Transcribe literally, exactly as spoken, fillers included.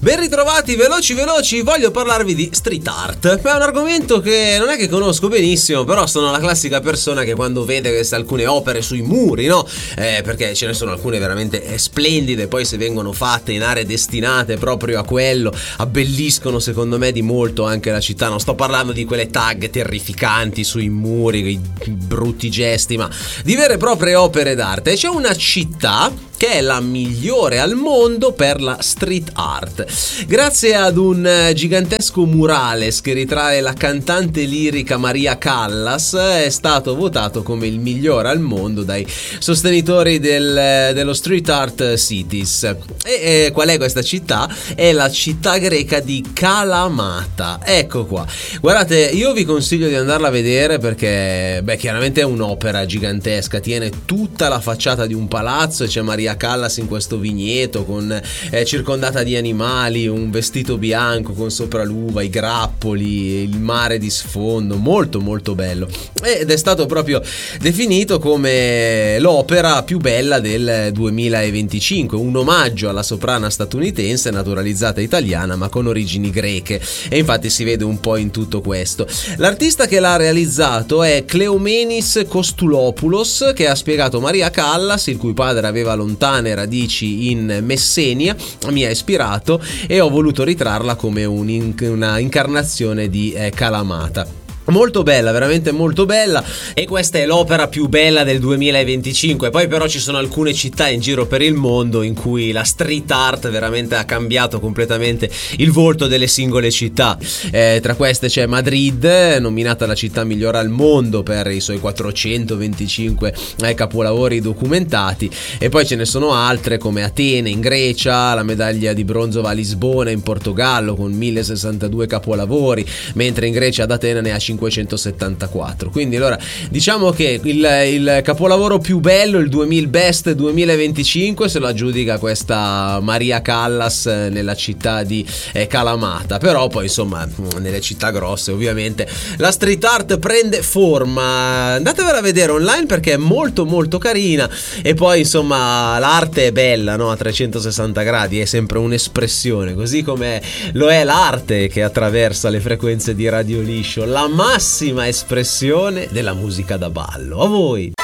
Ben ritrovati, veloci veloci, voglio parlarvi di street art. È un argomento che non è che conosco benissimo, però sono la classica persona che quando vede queste alcune opere sui muri, no? Eh, perché ce ne sono alcune veramente splendide, poi se vengono fatte in aree destinate proprio a quello, abbelliscono secondo me di molto anche la città. Non sto parlando di quelle tag terrificanti sui muri, quei brutti gesti, ma di vere e proprie opere d'arte. E c'è una città che è la migliore al mondo per la street art. Grazie ad un gigantesco murales che ritrae la cantante lirica Maria Callas, è stato votato come il migliore al mondo dai sostenitori del, dello Street Art Cities. E, e qual è questa città? È la città greca di Kalamata. Ecco qua. Guardate, io vi consiglio di andarla a vedere perché, beh, chiaramente è un'opera gigantesca, tiene tutta la facciata di un palazzo e c'è Maria Callas in questo vigneto con eh, circondata di animali, un vestito bianco con sopra l'uva, i grappoli, il mare di sfondo, molto molto bello, ed è stato proprio definito come l'opera più bella del duemilaventicinque, un omaggio alla soprana statunitense naturalizzata italiana ma con origini greche, e infatti si vede un po' in tutto questo. L'artista che l'ha realizzato è Kleomenis Kostulopoulos, che ha spiegato Maria Callas, il cui padre aveva lontane radici in Messenia, mi ha ispirato e ho voluto ritrarla come un, una incarnazione di eh, Kalamata. Molto bella, veramente molto bella, e questa è l'opera più bella del duemilaventicinque. Poi però ci sono alcune città in giro per il mondo in cui la street art veramente ha cambiato completamente il volto delle singole città. Eh, tra queste c'è Madrid, nominata la città migliore al mondo per i suoi quattrocentoventicinque eh, capolavori documentati, e poi ce ne sono altre come Atene in Grecia, la medaglia di bronzo va a Lisbona in Portogallo con mille sessantadue capolavori, mentre in Grecia ad Atene ne ha cinquecentosettantaquattro. Quindi allora diciamo che il, il capolavoro più bello, il duemila Best duemilaventicinque, se lo aggiudica questa Maria Callas nella città di eh, Kalamata. Però poi insomma nelle città grosse ovviamente la street art prende forma. Andatevela a vedere online perché è molto molto carina, e poi insomma l'arte è bella, no? A trecentosessanta gradi, è sempre un'espressione, così come lo è l'arte che attraversa le frequenze di Radio Liscio, la massima espressione della musica da ballo. A voi!